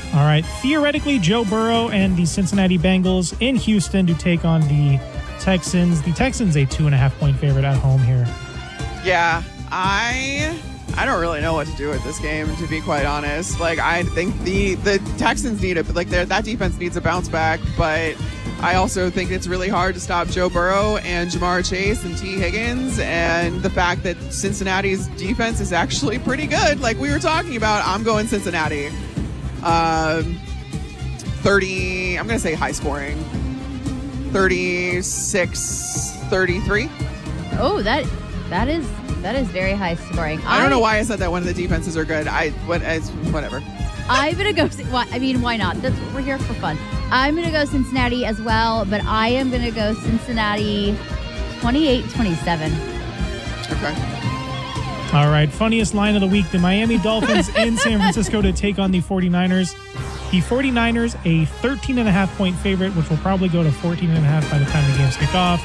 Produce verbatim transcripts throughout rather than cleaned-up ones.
All right. Theoretically, Joe Burrow and the Cincinnati Bengals in Houston to take on the Texans. The Texans a two and a half point favorite at home here. Yeah, I I don't really know what to do with this game, to be quite honest. Like, I think the the Texans need it, like that defense needs a bounce back, but I also think it's really hard to stop Joe Burrow and Jamar Chase and T. Higgins, and the fact that Cincinnati's defense is actually pretty good. Like we were talking about, I'm going Cincinnati. Um, thirty, I'm going to say high scoring. thirty-six thirty-three. Oh, that that is that is very high scoring. I, I don't know why I said that one of the defenses are good. I what it's, whatever. I'm going to go, I mean, why not? That's, we're here for fun. I'm going to go Cincinnati as well, but I am going to go Cincinnati twenty-eight twenty-seven. Okay. All right. Funniest line of the week. The Miami Dolphins in San Francisco to take on the 49ers. The 49ers, a thirteen and a half point favorite, which will probably go to fourteen and a half by the time the games kick off.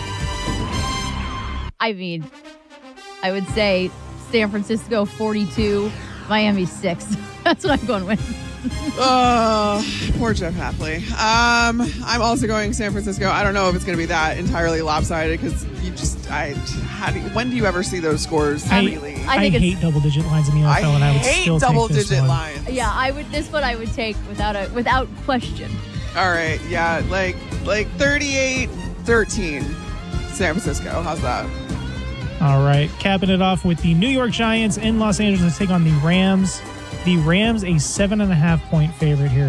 I mean, I would say San Francisco forty-two, Miami six. That's what I'm going with. Oh, poor Jeff Hafley. Um, I'm also going San Francisco. I don't know if it's going to be that entirely lopsided because you just, I, how do you, when do you ever see those scores? I, really? I, I hate double digit lines in the N F L, I and I would hate still double take this digit one. lines. Yeah, I would. This one I would take without a without question. All right, yeah, like like thirty-eight thirteen, San Francisco. How's that? All right, capping it off with the New York Giants in Los Angeles to take on the Rams. The Rams, a seven and a half point favorite here.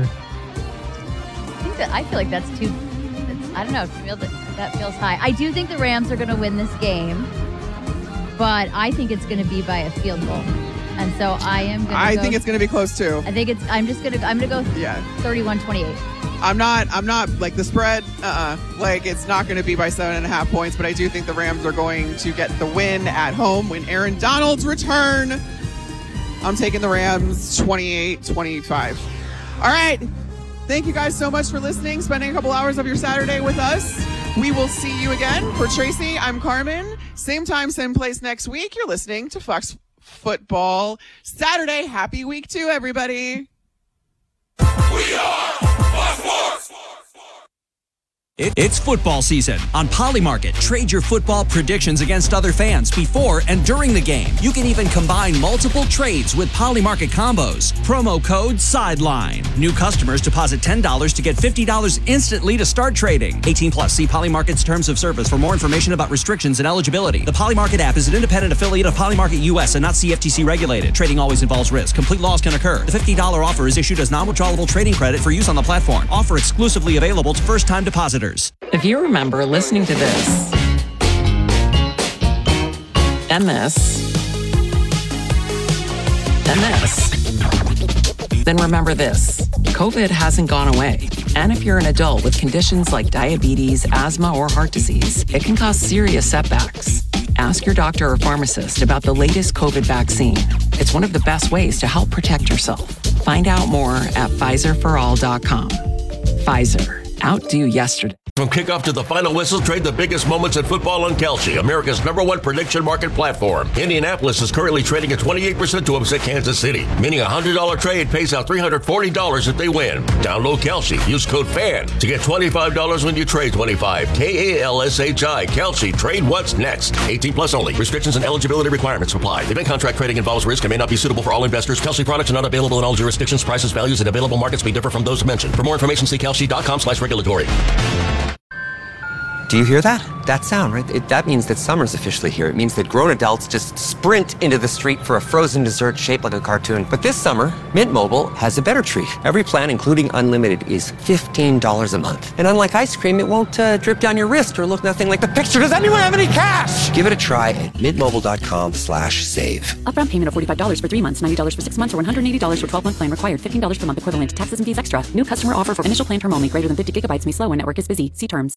I think that I feel like that's too. That's, I don't know. Feel that that feels high. I do think the Rams are going to win this game, but I think it's going to be by a field goal, and so I am. Gonna I go, think it's going to be close too. I think it's. I'm just gonna. I'm gonna go. Yeah. thirty-one twenty-eight. I'm not. I'm not like the spread. Uh. Uh Like it's not going to be by seven and a half points, but I do think the Rams are going to get the win at home when Aaron Donald's return. I'm taking the Rams twenty-eight twenty-five. All right. Thank you guys so much for listening, spending a couple hours of your Saturday with us. We will see you again. For Tracy, I'm Carmen. Same time, same place next week. You're listening to Fox Football Saturday. Happy week to everybody. We are Fox Sports. It, it's football season. On Polymarket, trade your football predictions against other fans before and during the game. You can even combine multiple trades with Polymarket combos. Promo code SIDELINE. New customers deposit ten dollars to get fifty dollars instantly to start trading. eighteen plus. See Polymarket's terms of service for more information about restrictions and eligibility. The Polymarket app is an independent affiliate of Polymarket U S and not C F T C regulated. Trading always involves risk. Complete loss can occur. The fifty dollars offer is issued as non-withdrawable trading credit for use on the platform. Offer exclusively available to first-time depositors. If you remember listening to this, and this, and this, then remember this. COVID hasn't gone away. And if you're an adult with conditions like diabetes, asthma, or heart disease, it can cause serious setbacks. Ask your doctor or pharmacist about the latest COVID vaccine. It's one of the best ways to help protect yourself. Find out more at Pfizer for all dot com. Pfizer. Outdo yesterday. From kickoff to the final whistle, trade the biggest moments in football on Kalshi, America's number one prediction market platform. Indianapolis is currently trading at twenty-eight percent to upset Kansas City, meaning a one hundred dollars trade pays out three hundred forty dollars if they win. Download Kalshi. Use code FAN to get twenty-five dollars when you trade twenty-five. K A L S H I. Kalshi. Trade what's next. eighteen plus only. Restrictions and eligibility requirements apply. Event contract trading involves risk and may not be suitable for all investors. Kalshi products are not available in all jurisdictions. Prices, values, and available markets may differ from those mentioned. For more information, see kalshi.com slash regulatory. Do you hear that? That sound, right? It, that means that summer's officially here. It means that grown adults just sprint into the street for a frozen dessert shaped like a cartoon. But this summer, Mint Mobile has a better treat. Every plan, including unlimited, is fifteen dollars a month. And unlike ice cream, it won't uh, drip down your wrist or look nothing like the picture. Does anyone have any cash? Give it a try at mintmobile.com slash save. Upfront payment of forty-five dollars for three months, ninety dollars for six months, or one hundred eighty dollars for twelve-month plan required. fifteen dollars per month equivalent. Taxes and fees extra. New customer offer for initial plan term only. Greater than fifty gigabytes may slow when network is busy. See terms.